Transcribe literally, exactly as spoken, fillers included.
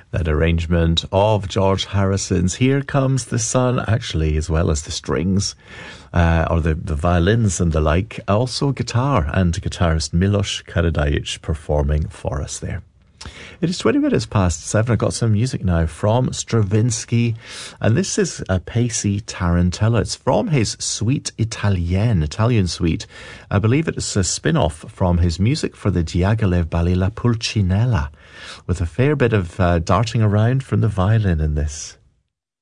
That arrangement of George Harrison's Here Comes the Sun, actually, as well as the strings, uh, or the, the violins and the like. Also guitar, and guitarist Milos Karadzic performing for us there. It is twenty minutes past seven. I've got some music now from Stravinsky, and this is a pacey tarantella. It's from his Suite Italienne, Italian suite. I believe it is a spin-off from his music for the Diaghilev ballet La Pulcinella, with a fair bit of uh, darting around from the violin in this.